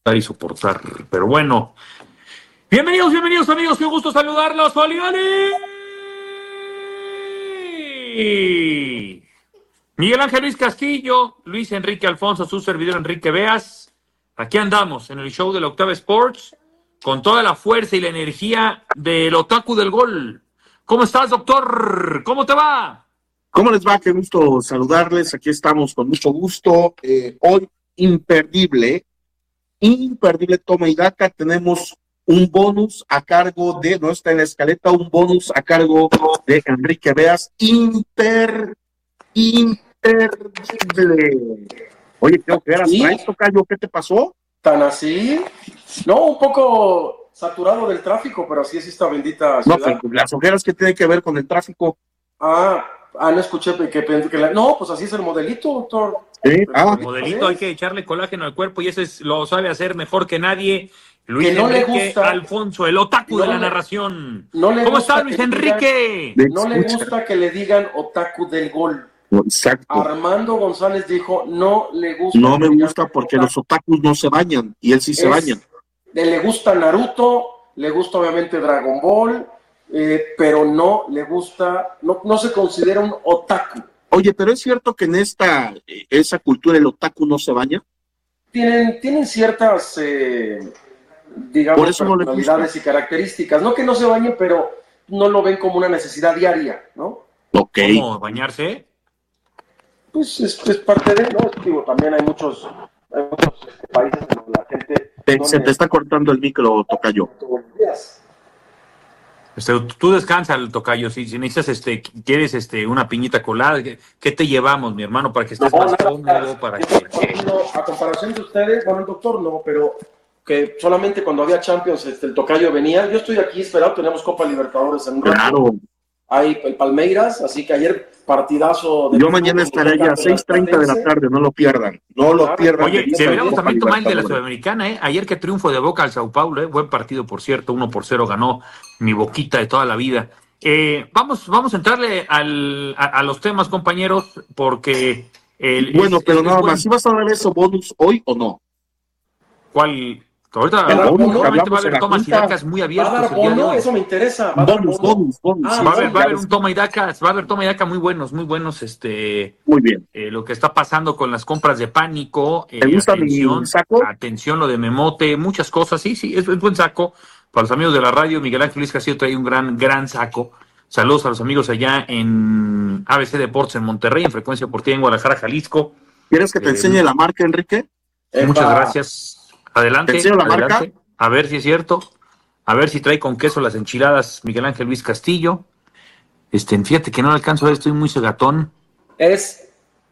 y soportar. Pero bueno, bienvenidos amigos, qué gusto saludarlos. ¡Olivari! Miguel Ángel Luis Castillo, Luis Enrique Alfonso, su servidor Enrique Beas. Aquí andamos en el show de la Octava Sports con toda la fuerza y la energía del otaku del gol. ¿Cómo estás, doctor? ¿Cómo te va? ¿Cómo les va? Qué gusto saludarles. Aquí estamos con mucho gusto. Hoy, imperdible toma y daca. Tenemos un bonus a cargo de, no está en la escaleta, un bonus a cargo de Enrique Beas. Imperdible. Oye, creo que eras traes, tocayo. ¿Qué te pasó? ¿Tan así? No, un poco saturado del tráfico, pero así es esta bendita ciudad. No, las ojeras que tienen que ver con el tráfico. No escuché no, pues así es el modelito, doctor. Sí, El modelito hay que echarle colágeno al cuerpo y ese lo sabe hacer mejor que nadie. Luis Enrique Alfonso, el otaku de la narración. ¿Cómo está, Luis Enrique? No le gusta que le digan otaku del gol. Exacto. Armando González dijo, no le gusta. No me gusta porque los otakus no se bañan y él sí se baña. Le gusta Naruto, le gusta obviamente Dragon Ball, pero no le gusta, no se considera un otaku. Oye, pero es cierto que en esa cultura el otaku no se baña. Tienen ciertas, digamos, personalidades y características. No que no se bañen, pero no lo ven como una necesidad diaria, ¿no? Okay. ¿Cómo bañarse? Pues es parte de, ¿no? Digo, también hay muchos países en donde la gente... Se te está cortando el micro, tocayo. Tú descansa, el tocayo, si necesitas, quieres una piñita colada, ¿qué te llevamos, mi hermano, para que estés más cómodo? A comparación de ustedes, bueno, el doctor no, pero que solamente cuando había Champions, el tocayo venía. Yo estoy aquí esperado, tenemos Copa Libertadores en un rato. Claro. Hay el Palmeiras, así que ayer partidazo. Yo mañana estaré allá a 6:30 de la tarde, no lo pierdan. No lo pierdan. Oye, deberíamos también tomar el de la Sudamericana, ¿eh? Ayer que triunfo de Boca al Sao Paulo, buen partido, por cierto, 1-0 ganó mi Boquita de toda la vida. Vamos a entrarle a los temas, compañeros, porque... pero nada más, ¿sí vas a dar eso bonus hoy o no? ¿Cuál? Ahorita va a haber tomas y dacas muy abiertos. ¿Va a dar bono? Eso me interesa. Bonus. Va a haber un toma y dacas, muy buenos. Muy bien. Lo que está pasando con las compras de pánico. ¿Te gusta mi saco? Atención, lo de Memote, muchas cosas. Sí, es buen saco. Para los amigos de la radio, Miguel Ángel Luis Castillo trae un gran saco. Saludos a los amigos allá en ABC Deportes en Monterrey, en Frecuencia Deportiva en Guadalajara, Jalisco. ¿Quieres que te enseñe la marca, Enrique? Muchas gracias. Adelante. Marca? A ver si es cierto. A ver si trae con queso las enchiladas Miguel Ángel Luis Castillo. Fíjate que no le alcanzo a ver, estoy muy cegatón. Es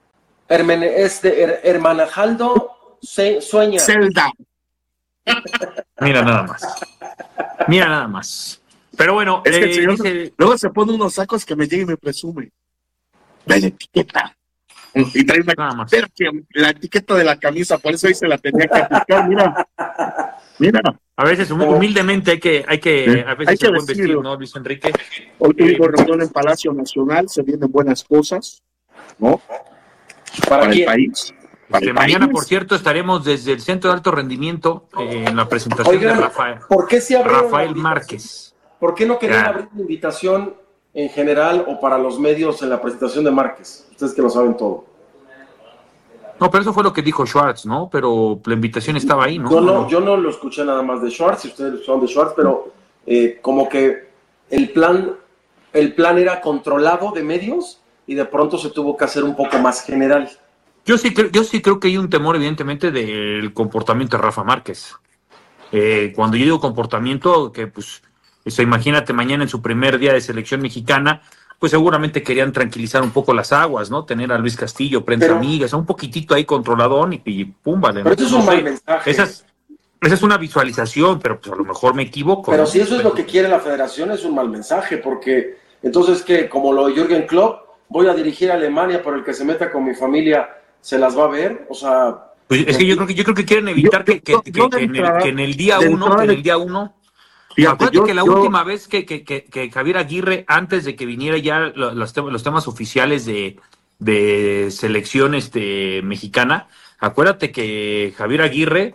de Hermanajaldo Sueña. Zelda. Mira nada más. Pero bueno, es que el señor luego se pone unos sacos que me llega y me presume. La etiqueta. Y trae una la etiqueta de la camisa, por eso ahí se la tenía que aplicar, mira. A veces humildemente hay que a veces se puede vestir, ¿no, Luis Enrique? Hoy tuvimos reunión en Palacio Nacional, se vienen buenas cosas, ¿no? Para el país. Mañana, por cierto, estaremos desde el Centro de Alto Rendimiento en la presentación de Rafael Márquez. ¿Por qué no querían abrir una invitación en general o para los medios en la presentación de Márquez? Ustedes que lo saben todo. No, pero eso fue lo que dijo Schwartz, ¿no? Pero la invitación estaba ahí, ¿no? Yo no lo escuché nada más de Schwartz, si ustedes son de Schwartz, pero como que el plan era controlado de medios y de pronto se tuvo que hacer un poco más general. Yo sí creo que hay un temor, evidentemente, del comportamiento de Rafa Márquez. Cuando yo digo comportamiento, que pues, imagínate mañana en su primer día de selección mexicana, pues seguramente querían tranquilizar un poco las aguas, ¿no? Tener a Luis Castillo, prensa amiga, un poquitito ahí controladón y pum, vale. Pero eso es un mal mensaje. Esa es una visualización, pero pues a lo mejor me equivoco. Pero si eso es lo que quiere la federación, es un mal mensaje, porque entonces, ¿qué? Como lo de Jürgen Klopp, voy a dirigir a Alemania, pero el que se meta con mi familia se las va a ver, o sea... Pues es que yo creo que quieren evitar que en el día uno... Acuérdate que la última vez que Javier Aguirre, antes de que viniera ya los temas oficiales de selección mexicana, acuérdate que Javier Aguirre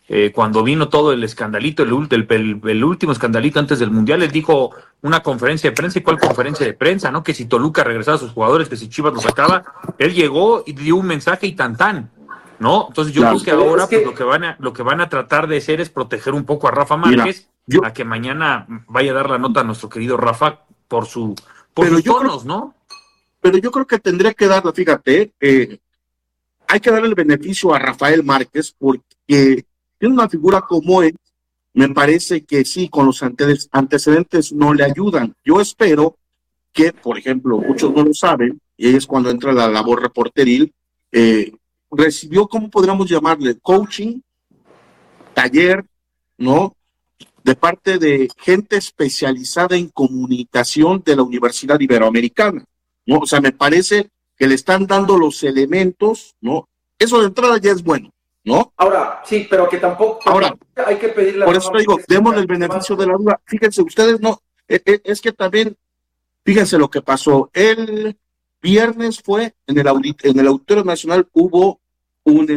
cuando vino todo el escandalito, el último escandalito antes del Mundial, él dijo una conferencia de prensa. ¿Y cuál conferencia de prensa? ¿No? Que si Toluca regresaba a sus jugadores, que si Chivas los sacaba, él llegó y dio un mensaje y tan, ¿no? Entonces yo creo que ahora pues, lo que van a tratar de hacer es proteger un poco a Rafa Márquez, a que mañana vaya a dar la nota a nuestro querido Rafa por sus tonos, ¿no? Pero yo creo que tendría que darle, fíjate, hay que darle el beneficio a Rafael Márquez porque tiene una figura como él, me parece que sí, con los antecedentes no le ayudan. Yo espero que, por ejemplo, muchos no lo saben, y es cuando entra la labor reporteril, recibió, ¿cómo podríamos llamarle? Coaching, taller, ¿no? De parte de gente especializada en comunicación de la Universidad Iberoamericana, ¿no? O sea, me parece que le están dando los elementos, ¿no? Eso de entrada ya es bueno, ¿no? Ahora, sí, pero que tampoco hay que pedirle. Por eso digo, démosle el beneficio de la duda. Fíjense, ustedes no, es que también, fíjense lo que pasó. El viernes fue en el Auditorio Nacional, hubo un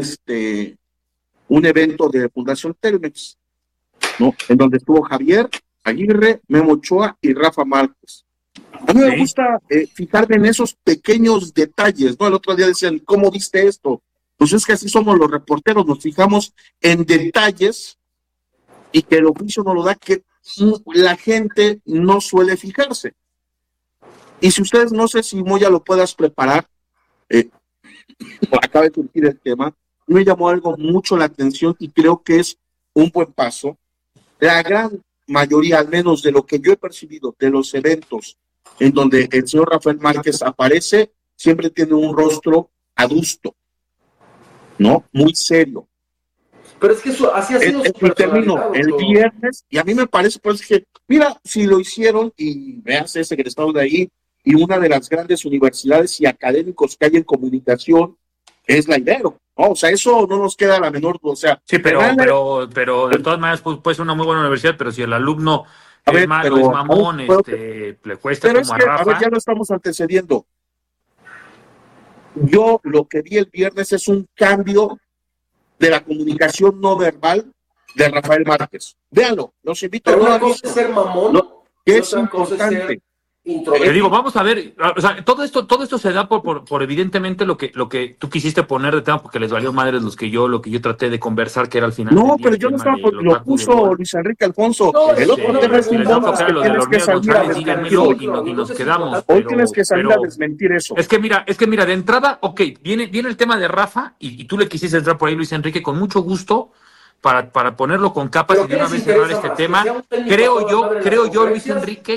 evento de Fundación Telmex, ¿no? En donde estuvo Javier Aguirre, Memo Ochoa y Rafa Márquez. A mí me gusta fijarme en esos pequeños detalles, ¿no? El otro día decían, ¿cómo viste esto? Pues es que así somos los reporteros, nos fijamos en detalles y que el oficio nos lo da, que la gente no suele fijarse. Y si ustedes, no sé si Moya lo puedas preparar, acaba de surgir el tema, me llamó algo mucho la atención y creo que es un buen paso. La gran mayoría, al menos de lo que yo he percibido de los eventos en donde el señor Rafael Márquez aparece, siempre tiene un rostro adusto, ¿no? Muy serio. Pero es que eso así ha sido. Terminó el viernes y a mí me parece, pues, que, mira, si lo hicieron y veas ese egresado de ahí y una de las grandes universidades y académicos que hay en comunicación es la Ibero, ¿no? O sea, eso no nos queda la menor, o sea. Sí, pero de todas maneras, pues, puede ser una muy buena universidad, pero si el alumno es malo, es mamón, le cuesta pero como es que, a Rafa. A ver, ya lo estamos antecediendo. Yo lo que vi el viernes es un cambio de la comunicación no verbal de Rafael Márquez. Véanlo, los invito pero a una cosa es ser mamón, que es importante. Te digo, vamos a ver, o sea, todo esto se da por evidentemente lo que tú quisiste poner de tema, porque les valió madres lo que yo traté de conversar, que era al final. No, pero yo no estaba, lo puso Luis Enrique Alfonso. El otro tema es un bonus que tienes que salir a desmentir hoy. Y nos quedamos. Hoy tienes que salir a desmentir eso. Es que mira, de entrada, ok, viene el tema de Rafa, y tú le quisiste entrar por ahí, Luis Enrique, con mucho gusto, para ponerlo con capas y de una vez cerrar este tema. Creo yo, Luis Enrique,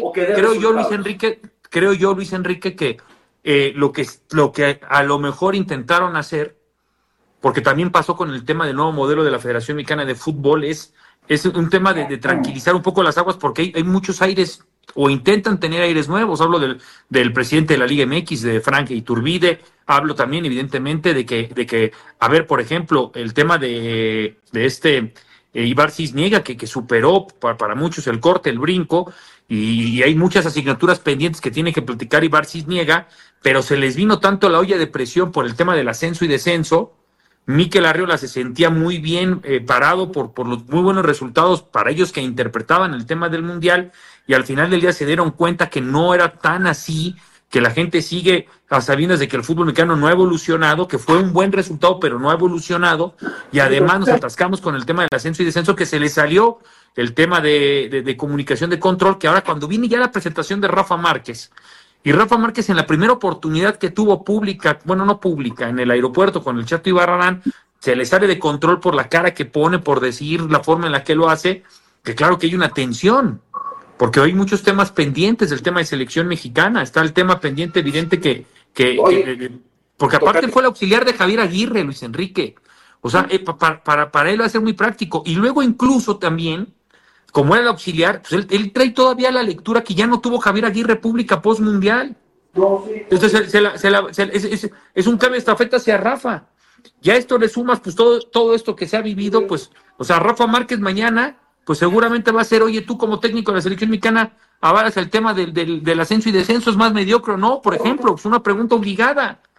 que lo que a lo mejor intentaron hacer, porque también pasó con el tema del nuevo modelo de la Federación Mexicana de Fútbol, es un tema de tranquilizar un poco las aguas, porque hay muchos aires, o intentan tener aires nuevos. Hablo del presidente de la Liga MX, de Frank Iturbide. Hablo también, evidentemente, de que a ver, por ejemplo, el tema de Ibar Cisniega, que superó para muchos el corte, el brinco, y hay muchas asignaturas pendientes que tiene que platicar Ibar Cisniega, pero se les vino tanto la olla de presión por el tema del ascenso y descenso. Mikel Arriola se sentía muy bien parado por los muy buenos resultados para ellos que interpretaban el tema del Mundial, y al final del día se dieron cuenta que no era tan así, que la gente sigue a sabiendas de que el fútbol mexicano no ha evolucionado, que fue un buen resultado, pero no ha evolucionado, y además nos atascamos con el tema del ascenso y descenso, que se le salió el tema de comunicación de control, que ahora cuando viene ya la presentación de Rafa Márquez, y Rafa Márquez en la primera oportunidad que tuvo pública, bueno, no pública, en el aeropuerto con el Chato Ibarrarán, se le sale de control por la cara que pone, por decir la forma en la que lo hace, que claro que hay una tensión, porque hay muchos temas pendientes del tema de selección mexicana. Está el tema pendiente evidente porque aparte fue el auxiliar de Javier Aguirre, Luis Enrique. O sea, para él va a ser muy práctico. Y luego incluso también, como era el auxiliar, pues él trae todavía la lectura que ya no tuvo Javier Aguirre pública post-mundial. Entonces es un cambio de estafeta hacia Rafa. Ya esto le sumas pues todo esto que se ha vivido, pues, o sea, Rafa Márquez mañana, pues seguramente va a ser, oye, tú como técnico de la selección mexicana, avalas el tema del ascenso y descenso, es más mediocre, ¿no? Por ejemplo, es una pregunta obligada.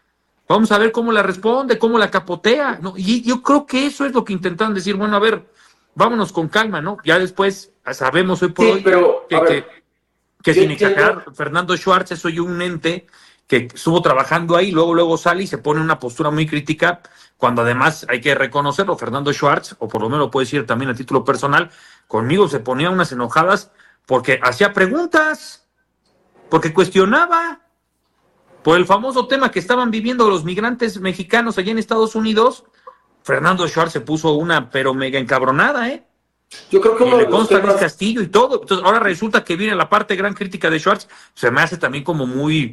Vamos a ver cómo la responde, cómo la capotea, ¿no? Y yo creo que eso es lo que intentan decir, bueno, a ver, vámonos con calma, ¿no? Ya después sabemos hoy por hoy pero, que sin exagerar, Fernando Schwartz es hoy un ente que estuvo trabajando ahí, luego sale y se pone en una postura muy crítica, cuando además hay que reconocerlo, Fernando Schwartz, o por lo menos lo puedo decir también a título personal, conmigo se ponía unas enojadas porque hacía preguntas, porque cuestionaba por el famoso tema que estaban viviendo los migrantes mexicanos allá en Estados Unidos. Fernando Schwartz se puso una pero mega encabronada, Yo creo que y le consta Luis Castillo y todo. Entonces, ahora resulta que viene la parte gran crítica de Schwartz. Se me hace también como muy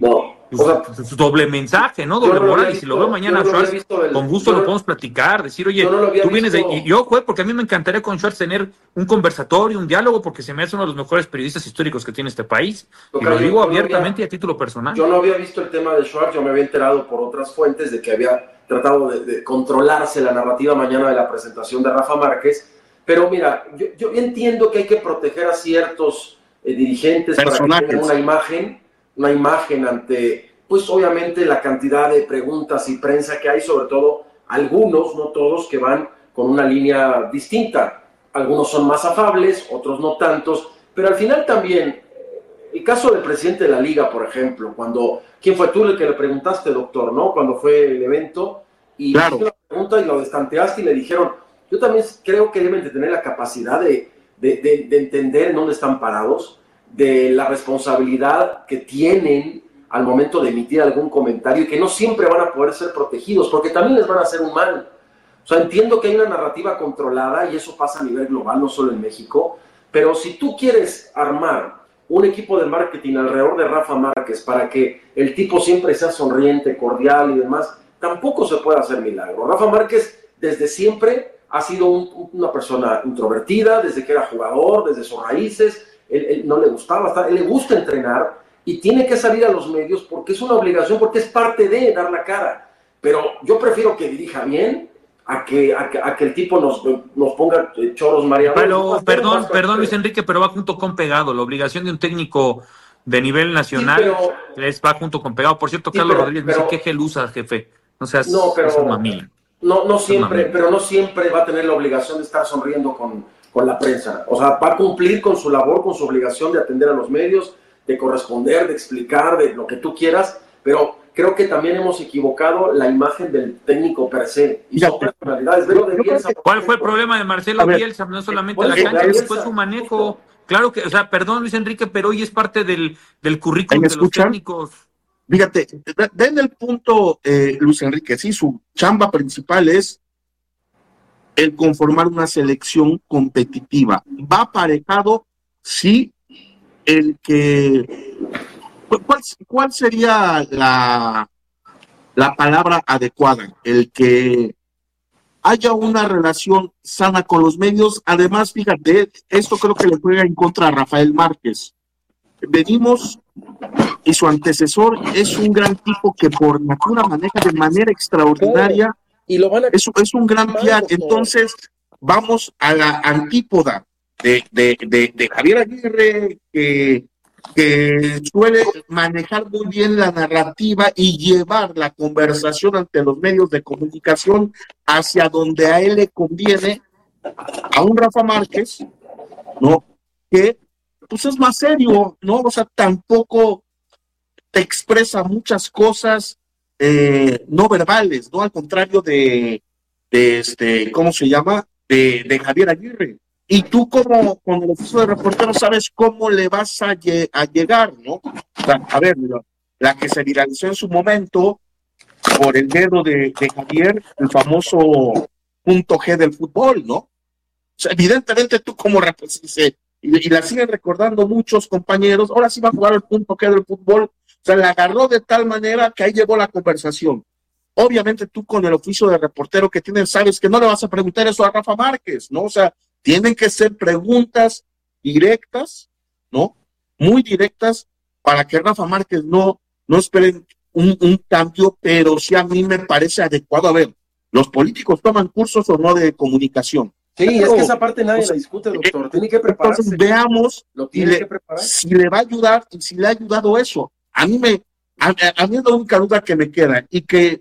doble mensaje, ¿no? Doble moral. Y si lo veo mañana, Schwartz, con gusto lo podemos platicar. Decir, oye, tú vienes de. Y yo, porque a mí me encantaría con Schwartz tener un conversatorio, un diálogo, porque se me hace uno de los mejores periodistas históricos que tiene este país. Y lo digo abiertamente y a título personal. Yo no había visto el tema de Schwartz, yo me había enterado por otras fuentes de que había tratado de controlarse la narrativa mañana de la presentación de Rafa Márquez. Pero mira, yo entiendo que hay que proteger a ciertos dirigentes personajes para que tengan una imagen ante, pues obviamente la cantidad de preguntas y prensa que hay, sobre todo algunos, no todos, que van con una línea distinta. Algunos son más afables, otros no tantos, pero al final también, el caso del presidente de la liga, por ejemplo, ¿quién fue tú el que le preguntaste, doctor, no? Cuando fue el evento, y claro, hiciste la pregunta y lo destanteaste y le dijeron. Yo también creo que deben de tener la capacidad de entender en dónde están parados, de la responsabilidad que tienen al momento de emitir algún comentario y que no siempre van a poder ser protegidos, porque también les van a hacer un mal. O sea, entiendo que hay una narrativa controlada y eso pasa a nivel global, no solo en México, pero si tú quieres armar un equipo de marketing alrededor de Rafa Márquez para que el tipo siempre sea sonriente, cordial y demás, tampoco se puede hacer milagro. Rafa Márquez desde siempre ha sido una persona introvertida, desde que era jugador, desde sus raíces, él no le gustaba, él le gusta entrenar y tiene que salir a los medios porque es una obligación, porque es parte de dar la cara. Pero yo prefiero que dirija bien a que el tipo nos ponga choros mareados. Pero, perdón Luis Enrique, pero va junto con pegado. La obligación de un técnico de nivel nacional va junto con pegado. Por cierto, Carlos Rodríguez dice, ¿qué gel usa, jefe? No seas mamila. No siempre, pero no siempre va a tener la obligación de estar sonriendo con la prensa. O sea, va a cumplir con su labor, con su obligación de atender a los medios, de corresponder, de explicar, de lo que tú quieras, pero creo que también hemos equivocado la imagen del técnico per se. Y son personalidades. ¿Cuál fue el problema de Marcelo Bielsa? No solamente la cancha, después su manejo. Claro que, o sea, perdón Luis Enrique, pero hoy es parte del currículum de los técnicos. Fíjate, den el punto, Luis Enrique, sí, su chamba principal es el conformar una selección competitiva. Va aparejado, sí, el que... ¿Cuál sería la palabra adecuada? El que haya una relación sana con los medios. Además, fíjate, esto creo que le juega en contra a Rafael Márquez. Venimos... y su antecesor es un gran tipo que por natura maneja de manera extraordinaria y es un gran PR. Entonces vamos a la antípoda de Javier Aguirre, que suele manejar muy bien la narrativa y llevar la conversación ante los medios de comunicación hacia donde a él le conviene, a un Rafa Márquez, ¿no? Que pues es más serio, ¿no? O sea, tampoco te expresa muchas cosas no verbales, ¿no? Al contrario de ¿cómo se llama? De Javier Aguirre. Y tú como con el oficio de reportero sabes cómo le vas a llegar, ¿no? O sea, a ver, la que se viralizó en su momento por el dedo de Javier, el famoso punto G del fútbol, ¿no? O sea, evidentemente tú como y la siguen recordando muchos compañeros, ahora sí va a jugar el punto G del fútbol. O sea, la agarró de tal manera que ahí llevó la conversación. Obviamente tú con el oficio de reportero que tienes, sabes que no le vas a preguntar eso a Rafa Márquez, ¿no? O sea, tienen que ser preguntas directas, ¿no? Muy directas para que Rafa Márquez no esperen un cambio, pero sí a mí me parece adecuado. A ver, los políticos toman cursos o no de comunicación. Sí, es que esa parte nadie la discute, doctor. Tiene que prepararse. Entonces veamos si le va a ayudar y si le ha ayudado eso. A mí es la única duda que me queda y que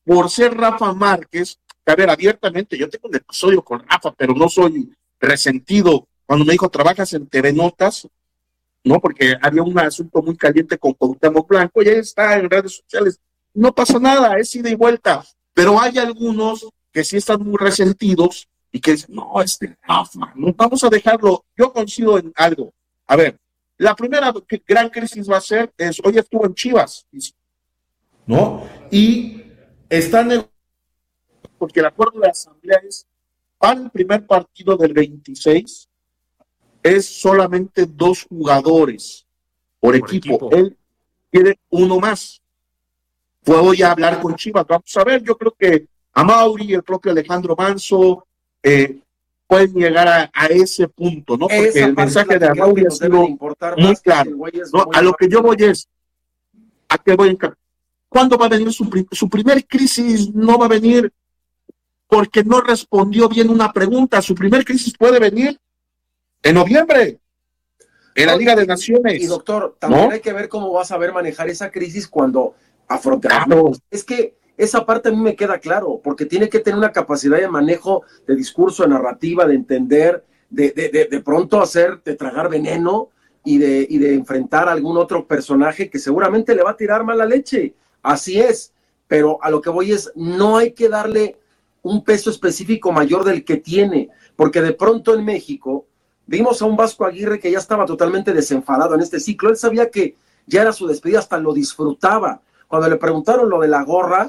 por ser Rafa Márquez, que, a ver, abiertamente, yo tengo un episodio con Rafa, pero no soy resentido. Cuando me dijo, trabajas en TV Notas, ¿no? Porque había un asunto muy caliente con Cuauhtémoc Blanco, y ahí está en redes sociales. No pasa nada, es ida y vuelta. Pero hay algunos que sí están muy resentidos y que dicen, no, Rafa, no, vamos a dejarlo. Yo coincido en algo. A ver, la primera gran crisis va a ser, hoy estuvo en Chivas, ¿no? Y están en, porque el acuerdo de la asamblea es, para el primer partido del 26, es solamente 2 jugadores por equipo. Él quiere uno más. Puedo ya hablar con Chivas, vamos a ver, yo creo que Amaury, el propio Alejandro Manso, pueden llegar a ese punto, ¿no? Porque el mensaje de Amaury ha sido muy claro, ¿no? A lo que yo voy es, ¿a qué voy? ¿Cuándo va a venir su primer crisis? No va a venir porque no respondió bien una pregunta. Su primer crisis puede venir en noviembre, en la Liga de Naciones. Y doctor, también, ¿no?, hay que ver cómo vas a saber manejar esa crisis cuando afrontemos. Claro. Es que esa parte a mí me queda claro, porque tiene que tener una capacidad de manejo de discurso, de narrativa, de entender, de pronto de tragar veneno y de enfrentar a algún otro personaje que seguramente le va a tirar mala leche. Así es, pero a lo que voy es, no hay que darle un peso específico mayor del que tiene, porque de pronto en México vimos a un Vasco Aguirre que ya estaba totalmente desenfadado en este ciclo. Él sabía que ya era su despedida, hasta lo disfrutaba. Cuando le preguntaron lo de la gorra,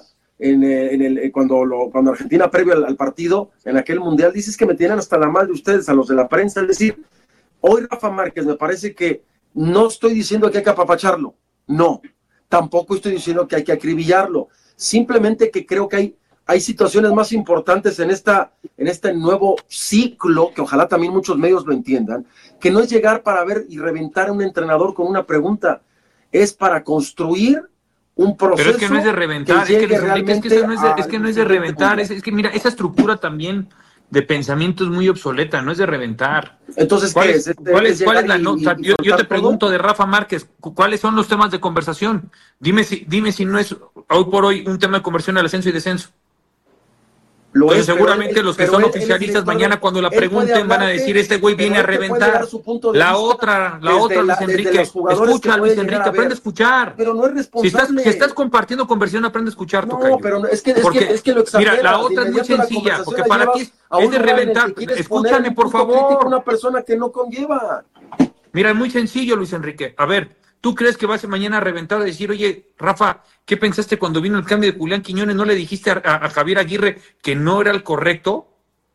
cuando Argentina, previo al partido, en aquel mundial, dices que me tienen hasta la madre ustedes, a los de la prensa. Es decir, hoy Rafa Márquez me parece que no estoy diciendo que hay que apapacharlo, no, tampoco estoy diciendo que hay que acribillarlo, simplemente que creo que hay situaciones más importantes en este nuevo ciclo, que ojalá también muchos medios lo entiendan, que no es llegar para ver y reventar a un entrenador con una pregunta, es para construir un proceso. Pero es que no es de reventar, es que no es de reventar, es que mira, esa estructura también de pensamiento es muy obsoleta, no es de reventar. Entonces, ¿cuál es la nota? Yo te pregunto de Rafa Márquez, ¿cuáles son los temas de conversación? Dime si no es hoy por hoy un tema de conversión al ascenso y descenso. Entonces, seguramente los que son oficialistas mañana cuando la pregunten van a decir, este güey viene a reventar. La otra, Luis Enrique, escucha, Luis Enrique, aprende a escuchar. Pero no es responsable. Si estás compartiendo conversión, aprende a escuchar, tocayo. No, pero es que lo exagera. Mira, la otra es muy sencilla, porque para ti es de reventar. Escúchame, por favor. Una persona que no conlleva. Mira, es muy sencillo, Luis Enrique. A ver, ¿tú crees que vas mañana a reventar a decir, oye, Rafa, ¿qué pensaste cuando vino el cambio de Julián Quiñones? ¿No le dijiste a Javier Aguirre que no era el correcto?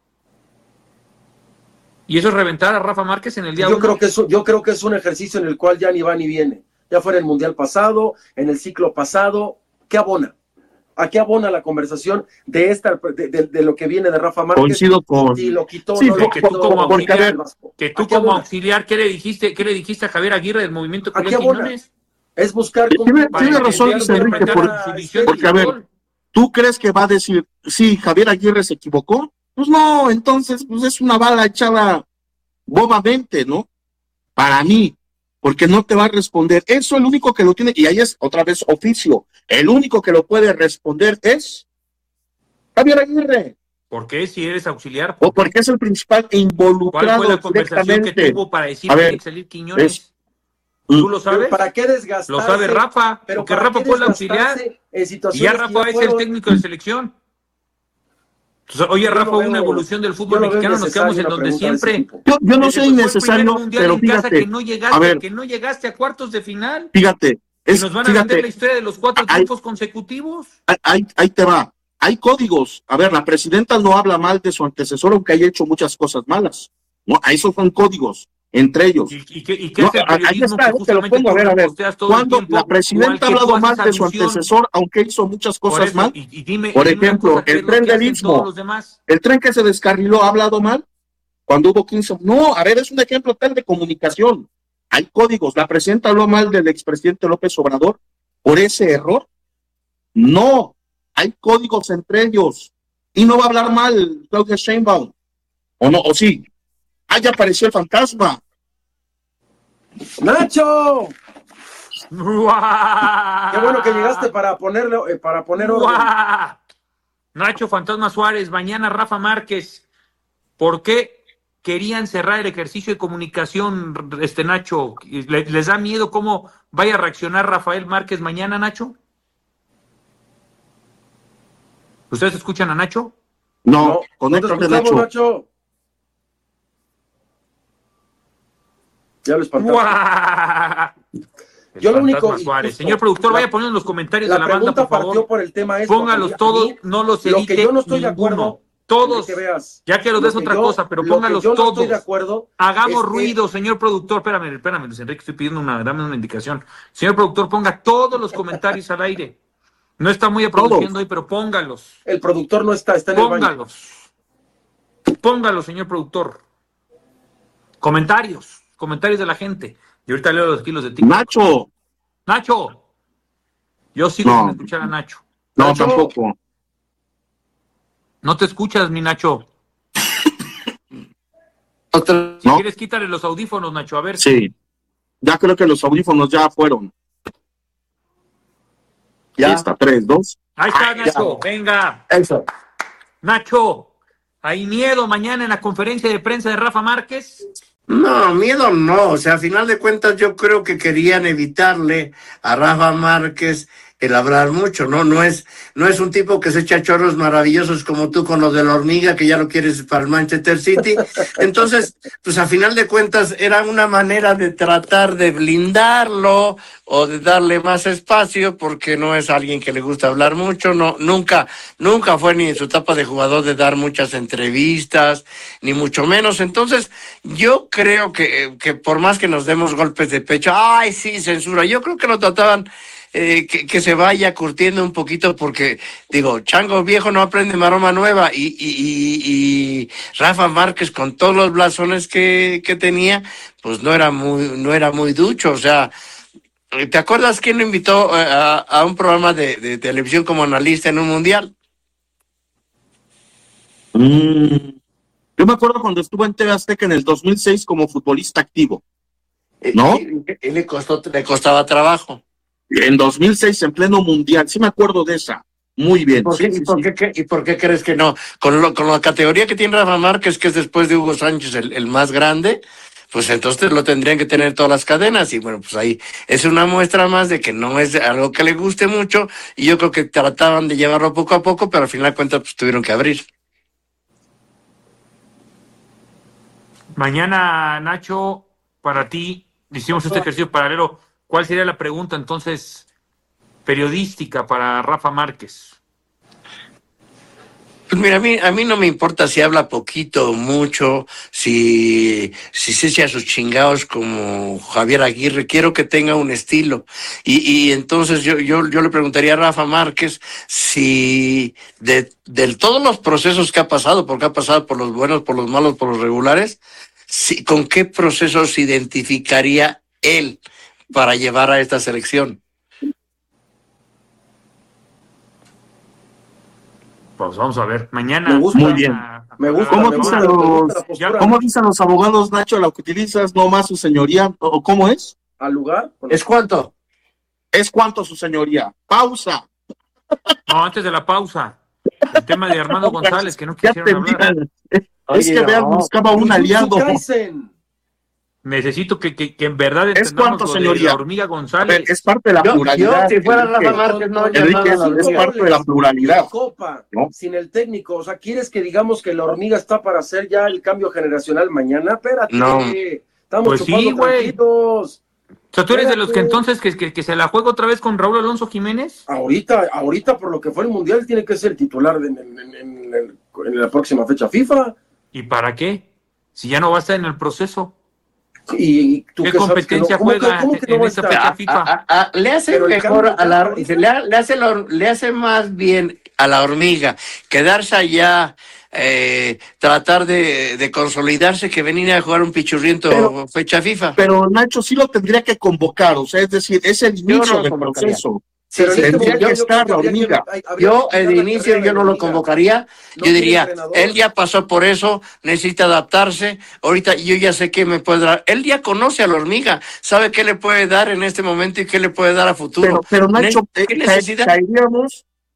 ¿Y eso es reventar a Rafa Márquez en el día 1? Yo creo que es un ejercicio en el cual ya ni va ni viene. Ya fue en el Mundial pasado, en el ciclo pasado. ¿Qué abona? ¿A qué abona la conversación de lo que viene de Rafa Márquez? Coincido con... Si lo quitó, sí, no lo quitó. Que tú como auxiliar, ¿qué le dijiste a Javier Aguirre del movimiento Julián Quiñones? Es buscar... Tiene razón, Luis Enrique, porque a ver, ¿tú crees que va a decir, sí, Javier Aguirre se equivocó? Pues no, entonces pues es una bala echada bobamente, ¿no? Para mí, porque no te va a responder. Eso el único que lo tiene, y ahí es otra vez oficio, el único que lo puede responder es Javier Aguirre. ¿Por qué si eres auxiliar? O porque es el principal involucrado. ¿Cuál fue la conversación que tuvo para decir que tiene que salir Quiñones? ¿Tú lo sabes? ¿Para qué desgastarse? Lo sabe Rafa, porque Rafa fue el auxiliar y ya Rafa es el técnico de selección. Entonces, oye, Rafa, una evolución del fútbol mexicano, nos quedamos en donde siempre. Yo no sé innecesario, pero fíjate. Que no llegaste a cuartos de final. Fíjate. Y nos van a vender la historia de los 4 triunfos consecutivos. Ahí te va. Hay códigos. A ver, la presidenta no habla mal de su antecesor, aunque haya hecho muchas cosas malas. No, esos son códigos. Entre ellos. ¿Y qué es el ahí está, te lo pongo a ver. Cuando la presidenta ha hablado mal de su antecesor, aunque hizo muchas cosas mal, por ejemplo, el tren del Istmo, el tren que se descarriló, ¿ha hablado mal? Cuando hubo 15. No, a ver, es un ejemplo tal de comunicación. Hay códigos. ¿La presidenta habló mal del expresidente López Obrador por ese error? No, hay códigos entre ellos. Y no va a hablar mal Claudia Sheinbaum. ¿O no? ¿O sí? Ya apareció el fantasma. ¡Nacho! Qué bueno que llegaste para poner orden. Nacho Fantasma Suárez, mañana Rafa Márquez. ¿Por qué querían cerrar el ejercicio de comunicación, Nacho? ¿Les da miedo cómo vaya a reaccionar Rafael Márquez mañana, Nacho? ¿Ustedes escuchan a Nacho? No, conéctate, Nacho. Ya lo espantaste. Yo lo único... Suárez. Señor productor, vaya poniendo en los comentarios de la banda, por favor. Por el tema póngalos todos, no los edite. Lo que yo no estoy de acuerdo... Todos, ya que los des otra cosa, pero póngalos todos. No estoy de acuerdo. Hagamos ruido, señor productor. Espérame, Luis Enrique, estoy pidiendo dame una indicación. Señor productor, ponga todos los comentarios al aire. No está muy produciendo hoy, pero póngalos. El productor no está en el baño. Póngalos, señor productor. Comentarios de la gente. Y ahorita leo los kilos de TikTok. Nacho. Yo sigo sin escuchar a Nacho. No, Nacho. Tampoco. No te escuchas, mi Nacho. Si quieres, quítale los audífonos, Nacho, a ver. Sí. Ya creo que los audífonos ya fueron. Ya está, 3, 2. Ahí está, Nacho, venga. Eso. Nacho, ¿hay miedo mañana en la conferencia de prensa de Rafa Márquez? No, miedo no. O sea, a final de cuentas yo creo que querían evitarle a Rafa Márquez el hablar mucho, ¿no? No es un tipo que se echa chorros maravillosos como tú con lo de la hormiga, que ya lo quieres para el Manchester City. Entonces, pues a final de cuentas era una manera de tratar de blindarlo o de darle más espacio, porque no es alguien que le gusta hablar mucho, no, nunca fue ni en su etapa de jugador de dar muchas entrevistas, ni mucho menos. Entonces, yo creo que por más que nos demos golpes de pecho, ay, sí, censura, yo creo que lo trataban que se vaya curtiendo un poquito, porque digo, chango viejo no aprende maroma nueva, y Rafa Márquez, con todos los blasones que tenía, pues no era muy ducho. O sea, ¿te acuerdas quién lo invitó a un programa de televisión como analista en un mundial? Yo me acuerdo cuando estuvo en TV Azteca en el 2006 como futbolista activo, ¿no? Y le costaba trabajo. En 2006, en pleno mundial, sí me acuerdo de esa. Muy bien. ¿Y por qué crees que no? Con la categoría que tiene Rafa Márquez, que es después de Hugo Sánchez el más grande, pues entonces lo tendrían que tener todas las cadenas. Y bueno, pues ahí es una muestra más de que no es algo que le guste mucho, y yo creo que trataban de llevarlo poco a poco, pero al final de cuentas pues tuvieron que abrir. Mañana, Nacho, para ti, hicimos este ejercicio paralelo. ¿Cuál sería la pregunta, entonces, periodística para Rafa Márquez? Pues mira, a mí no me importa si habla poquito o mucho, si se echa sus chingados como Javier Aguirre. Quiero que tenga un estilo. Y entonces yo le preguntaría a Rafa Márquez si de todos los procesos que ha pasado, porque ha pasado por los buenos, por los malos, por los regulares, ¿con qué procesos se identificaría él para llevar a esta selección? Pues vamos a ver. Mañana. Me gusta, muy bien. ¿Cómo dicen los abogados, Nacho, la que utilizas? No más, su señoría. ¿O cómo es? ¿Al lugar? ¿Es cuánto? ¿Es cuánto, su señoría? Pausa. No, antes de la pausa. El tema de Armando González, que no quisieron hablar. Es que vean, buscaba un aliado. Necesito que en verdad ¿Es cuánto, señoría? La hormiga González. Es parte de la pluralidad. Yo, si fuera Rafa Márquez, no es parte de la pluralidad. Copa, ¿no? Sin el técnico. O sea, ¿quieres que digamos que la hormiga está para hacer ya el cambio generacional mañana? Espérate. No. Estamos pues sí, güey. O sea, ¿tú eres de los que entonces que se la juega otra vez con Raúl Alonso Jiménez? Ahorita por lo que fue el Mundial, tiene que ser titular en la próxima fecha FIFA. ¿Y para qué? Si ya no va a estar en el proceso. ¿Y tú qué competencia juega en esa fecha FIFA? Le hace mejor le hace más bien a la hormiga quedarse allá, tratar de consolidarse, que venir a jugar un pichurriento fecha FIFA. Pero Nacho sí lo tendría que convocar, o sea, es decir, es el inicio del proceso. Tendría que estar la hormiga. Yo, de inicio, yo no lo convocaría. Yo diría, él ya pasó por eso, necesita adaptarse. Ahorita yo ya sé qué me puede dar. Él ya conoce a la hormiga, sabe qué le puede dar en este momento y qué le puede dar a futuro. Pero Nacho,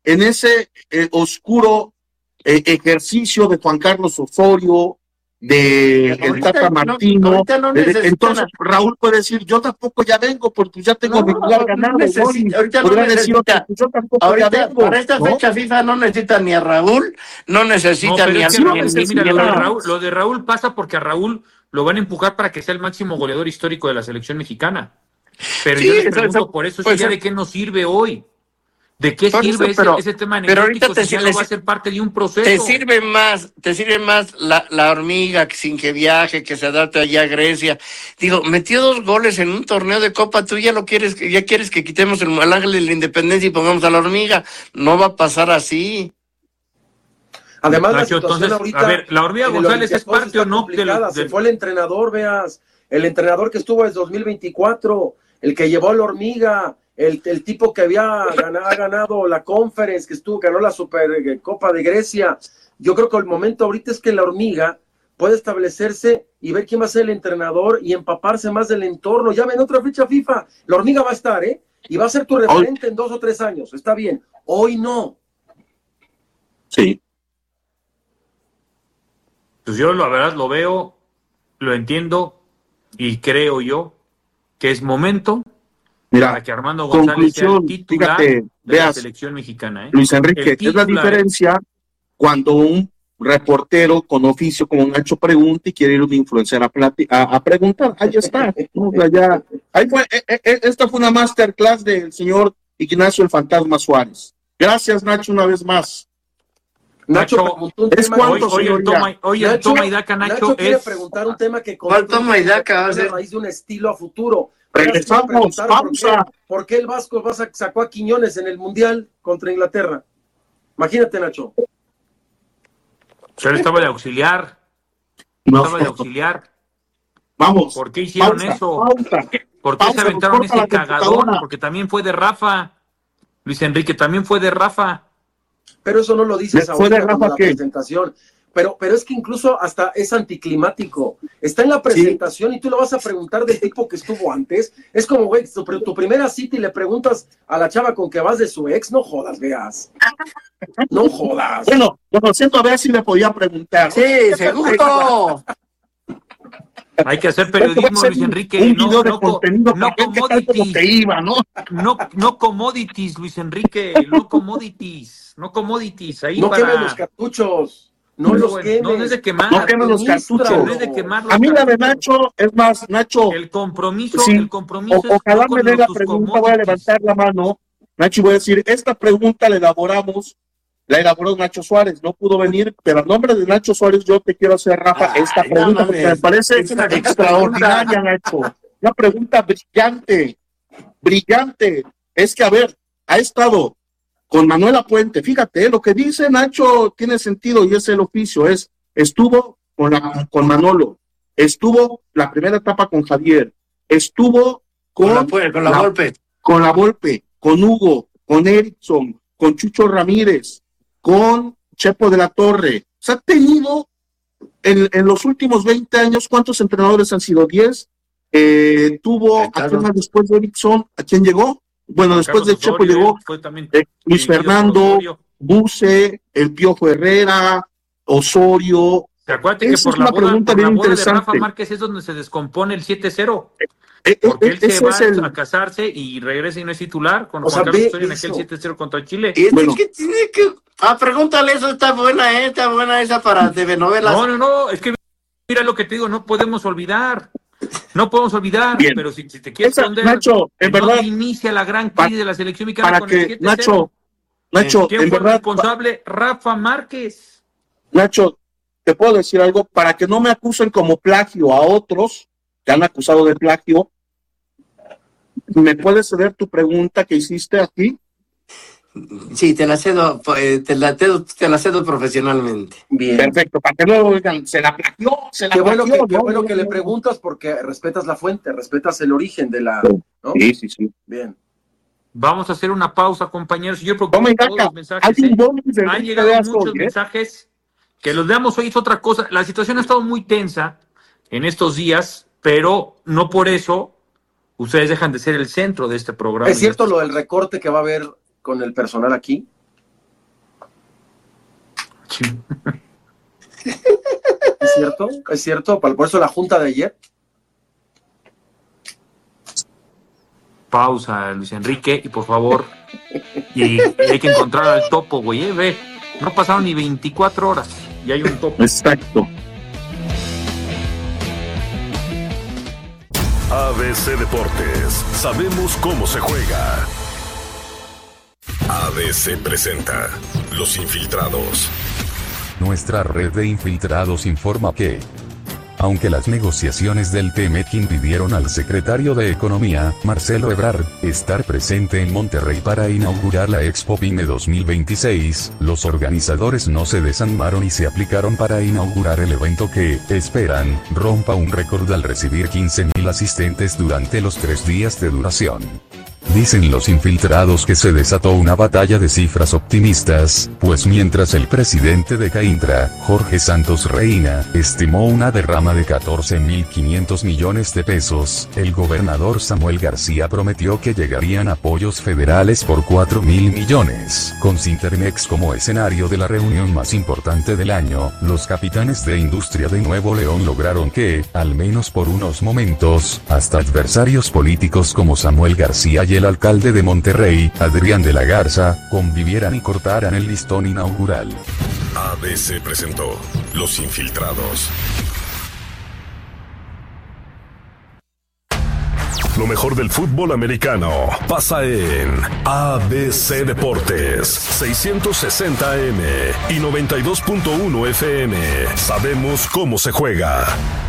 en ese oscuro ejercicio de Juan Carlos Osorio, de el Tata Martino. Entonces Raúl puede decir, yo tampoco ya vengo porque ya tengo mi lugar ganado. Podrá decir, yo tampoco ya vengo. Para esta fecha FIFA no necesita ni a Raúl, no necesita ni a Raúl. Lo de Raúl pasa porque a Raúl lo van a empujar para que sea el máximo goleador histórico de la selección mexicana. Pero sí, yo le pregunto, por eso ya ¿de qué nos sirve hoy? ¿De qué sirve ese tema energético si ya no va a ser parte de un proceso? Te sirve más la hormiga sin que viaje, que se adapte allá a Grecia. Digo, metió 2 goles en un torneo de Copa, tú ya quieres que quitemos el ángel de la independencia y pongamos a la hormiga. No va a pasar así. Además, Nacho, entonces, ahorita, a ver, ¿la hormiga González es parte o no? Se fue el entrenador, veas, el entrenador que estuvo desde 2024, el que llevó a la hormiga. El tipo que ha ganado la Conference, ganó la Supercopa de Grecia. Yo creo que el momento ahorita es que la hormiga puede establecerse y ver quién va a ser el entrenador y empaparse más del entorno. Ya ven, otra fecha FIFA, la hormiga va a estar, y va a ser tu referente en 2 o 3 años. Está bien, hoy no. Sí. Pues yo la verdad lo veo, lo entiendo y creo yo que es momento para que Armando González sea el titular de la selección mexicana. Luis Enrique, es la diferencia cuando un reportero con oficio como Nacho pregunta y quiere ir a un influencer a preguntar. Ahí está. Ahí fue, esta fue una masterclass del señor Ignacio el Fantasma Suárez. Gracias, Nacho, una vez más. Nacho, ¿es cuánto, hoy el toma y daca, Nacho quiere preguntar un tema que ¿cuál toma y daca? A raíz de un estilo a futuro. Regresamos, pausa. ¿Por qué el Vasco sacó a Quiñones en el Mundial contra Inglaterra? Imagínate, Nacho. Él estaba de auxiliar. Vamos. ¿Por qué hicieron eso? ¿Por qué se aventaron ese cagadón? Porque también fue de Rafa. Luis Enrique, también fue de Rafa. Pero eso no lo dices ahora en la presentación. Pero es que incluso hasta es anticlimático. Está en la presentación y tú le vas a preguntar del tipo que estuvo antes. Es como, güey, tu primera cita y le preguntas a la chava con que vas de su ex. No jodas, veas. No jodas. Bueno, siento a ver si le podía preguntar. Sí, seguro. Hay que hacer periodismo, Luis Enrique. Un video de contenido no commodities. No commodities, Luis Enrique. No commodities. Ahí no quemes los cartuchos. No los quemes. No es de quemar. No quemes los cartuchos. No es de quemar. A mí la de Nacho, es más, Nacho. El compromiso. Ojalá me dé la pregunta, voy a levantar la mano. Nacho, voy a decir, esta pregunta la elaboró Nacho Suárez, no pudo venir, pero a nombre de Nacho Suárez yo te quiero hacer, Rafa, esta pregunta porque me parece extraordinaria, Nacho. Una pregunta brillante. Es que, a ver, ha estado con Manuela Puente, fíjate, lo que dice Nacho tiene sentido y es el oficio, estuvo con Manolo, estuvo la primera etapa con Javier, estuvo con la Volpe, con Hugo, con Erickson, con Chucho Ramírez, con Chepo de la Torre. Se ha tenido en los últimos 20 años, ¿cuántos entrenadores han sido? 10. Tuvo a quién más después de Erickson, ¿a quién llegó? Bueno, después de Chepo llegó Luis Fernando, Buse, el Piojo Herrera, Osorio. Acuérdate que por la boda de Rafa Márquez es donde se descompone el 7-0. Porque él se va a casarse y regresa y no es titular con Juan Carlos Osorio en aquel 7-0 contra Chile. Es que tiene que... pregúntale eso, está buena esa para TV novelas. No, es que mira lo que te digo, no podemos olvidar. Bien. Pero si te quieres esconder, Nacho, en verdad, inicia la gran crisis de la selección mexicana con el 7-0. Nacho, ¿quién fue el responsable? Rafa Márquez. Nacho, te puedo decir algo, para que no me acusen como plagio a otros que han acusado de plagio, ¿me puedes ceder tu pregunta que hiciste aquí? Sí, te la cedo profesionalmente. Bien. Perfecto, para que no oigan, se la plagió. Qué bueno que le preguntas porque respetas la fuente, respetas el origen de la... ¿no? Sí. Bien. Vamos a hacer una pausa, compañeros. Yo creo que todos los mensajes, han llegado muchos mensajes. Que los veamos hoy es otra cosa. La situación ha estado muy tensa en estos días, pero no por eso ustedes dejan de ser el centro de este programa. ¿Es cierto lo del recorte que va a haber con el personal aquí? Sí. ¿Es cierto? ¿Es cierto? Por eso la junta de ayer. Pausa, Luis Enrique, y por favor, y hay que encontrar al topo, güey, ve, no pasaron ni 24 horas y hay un topo. Exacto. ABC Deportes, sabemos cómo se juega. ABC presenta Los Infiltrados. Nuestra red de infiltrados informa que, aunque las negociaciones del TEMEC impidieron al secretario de Economía, Marcelo Ebrard, estar presente en Monterrey para inaugurar la Expo PYME 2026, los organizadores no se desanimaron y se aplicaron para inaugurar el evento que, esperan, rompa un récord al recibir 15,000 asistentes durante los 3 días de duración. Dicen los infiltrados que se desató una batalla de cifras optimistas, pues mientras el presidente de Caintra, Jorge Santos Reina, estimó una derrama de 14,500 millones de pesos, el gobernador Samuel García prometió que llegarían apoyos federales por 4,000 millones. Con Cintermex como escenario de la reunión más importante del año, los capitanes de industria de Nuevo León lograron que, al menos por unos momentos, hasta adversarios políticos como Samuel García y el alcalde de Monterrey, Adrián de la Garza, convivieran y cortaran el listón inaugural. ABC presentó Los Infiltrados. Lo mejor del fútbol americano pasa en ABC Deportes, 660 AM y 92.1 FM. Sabemos cómo se juega.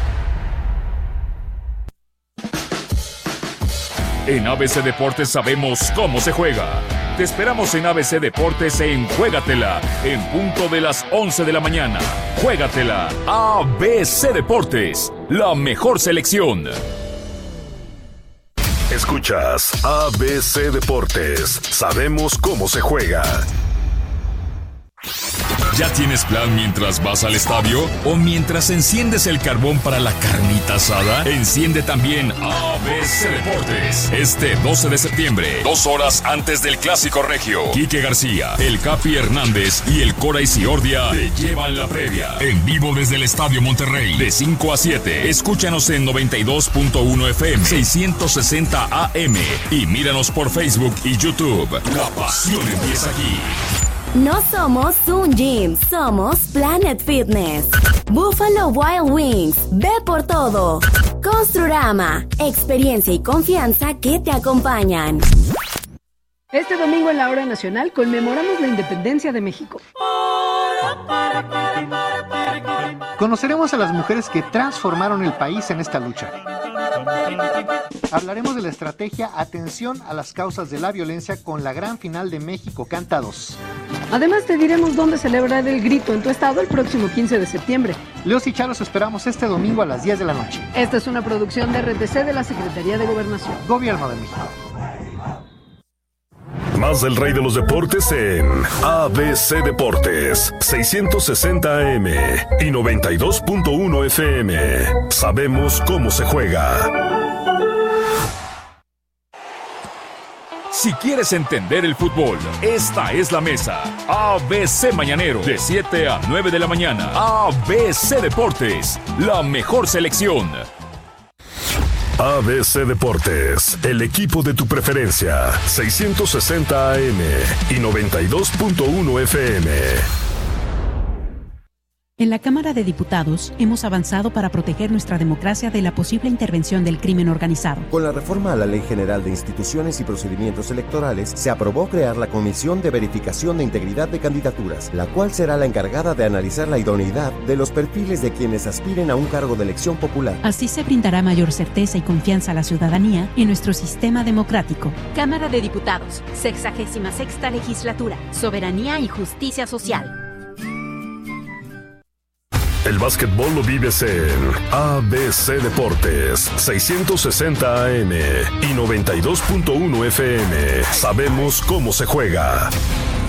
En ABC Deportes sabemos cómo se juega. Te esperamos en ABC Deportes en Juégatela, en punto de las 11 de la mañana. Juégatela, ABC Deportes, la mejor selección. Escuchas ABC Deportes, sabemos cómo se juega. ¿Ya tienes plan mientras vas al estadio? ¿O mientras enciendes el carbón para la carnita asada? Enciende también ABC Deportes. Este 12 de septiembre, 2 horas antes del Clásico Regio. Quique García, el Capi Hernández y el Cora Isiordia te llevan la previa. En vivo desde el Estadio Monterrey, de 5 a 7. Escúchanos en 92.1 FM, 660 AM. Y míranos por Facebook y YouTube. La pasión empieza aquí. No somos un gym, somos Planet Fitness. Buffalo Wild Wings, ve por todo. Construrama, experiencia y confianza que te acompañan. Este domingo en la Hora Nacional conmemoramos la independencia de México. Conoceremos a las mujeres que transformaron el país en esta lucha. Hablaremos de la estrategia Atención a las causas de la violencia con la gran final de México Canta 2. Además te diremos dónde celebrar el grito en tu estado el próximo 15 de septiembre. Leos y Charos esperamos este domingo a las 10 de la noche. Esta es una producción de RTC de la Secretaría de Gobernación. Gobierno de México. Más del rey de los deportes en ABC Deportes, 660 AM y 92.1 FM. Sabemos cómo se juega. Si quieres entender el fútbol, esta es la mesa. ABC Mañanero, de 7 a 9 de la mañana. ABC Deportes, la mejor selección. ABC Deportes, el equipo de tu preferencia, 660 AM y 92.1 FM. En la Cámara de Diputados hemos avanzado para proteger nuestra democracia de la posible intervención del crimen organizado. Con la reforma a la Ley General de Instituciones y Procedimientos Electorales, se aprobó crear la Comisión de Verificación de Integridad de Candidaturas, la cual será la encargada de analizar la idoneidad de los perfiles de quienes aspiren a un cargo de elección popular. Así se brindará mayor certeza y confianza a la ciudadanía en nuestro sistema democrático. Cámara de Diputados, 66ª Legislatura, Soberanía y Justicia Social. El básquetbol lo vives en ABC Deportes, 660 AM y 92.1 FM. Sabemos cómo se juega.